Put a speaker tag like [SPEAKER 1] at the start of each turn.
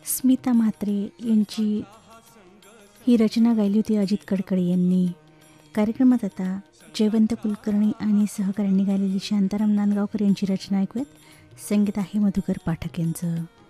[SPEAKER 1] स्मिता म्हात्रे यांची ही रचना गायली होती अजित कडकडे यांनी. कार्यक्रमात आता जयवंत कुलकर्णी आणि सहकाऱ्यांनी गायलेली शांताराम नांदगावकर यांची रचना ऐकूयात. संगीत आहे मधुकर पाठक यांचं.